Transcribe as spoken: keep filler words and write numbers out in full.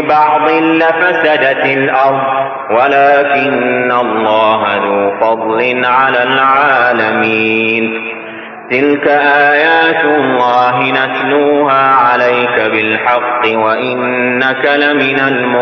بعض لفسدت الأرض ولكن الله ذو فضل على العالمين. تلك آيات الله نتلوها عليك بالحق وإنك لمن المرسلين.